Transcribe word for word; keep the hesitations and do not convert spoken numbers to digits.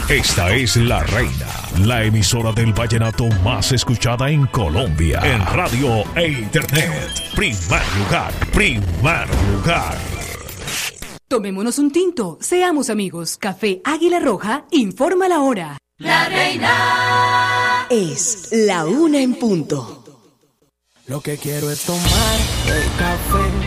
Esta es La Reina, la emisora del vallenato más escuchada en Colombia. En radio e internet. Primer lugar, primer lugar. Tomémonos un tinto, seamos amigos. Café Águila Roja, informa la hora. La Reina. Es la una en punto. Lo que quiero es tomar el café